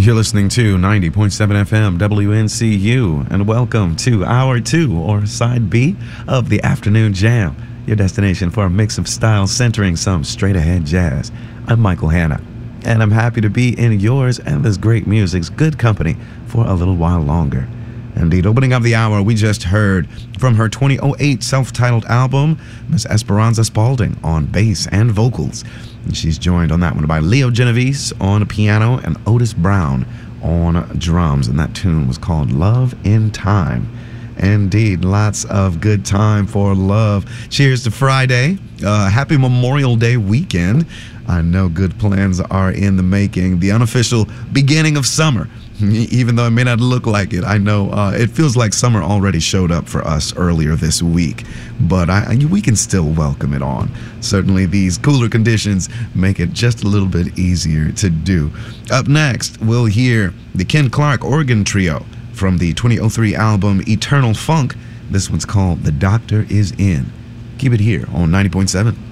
You're listening to 90.7 FM WNCU, and welcome to Hour 2, or Side B, of the Afternoon Jam, your destination for a mix of styles centering some straight-ahead jazz. I'm Michael Hanna, and I'm happy to be in yours and this great music's good company for a little while longer. Indeed, opening up the hour, we just heard from her 2008 self-titled album, Miss Esperanza Spalding on bass and vocals. And she's joined on that one by Leo Genovese on piano and Otis Brown on drums. And that tune was called Love in Time. Indeed, lots of good time for love. Cheers to Friday. Happy Memorial Day weekend. I know good plans are in the making. The unofficial beginning of summer. Even though it may not look like it, I know it feels like summer already showed up for us earlier this week, but we can still welcome it on. Certainly these cooler conditions make it just a little bit easier to do. Up next, we'll hear the Ken Clark Organ Trio from the 2003 album Eternal Funk. This one's called The Doctor Is In. Keep it here on 90.7.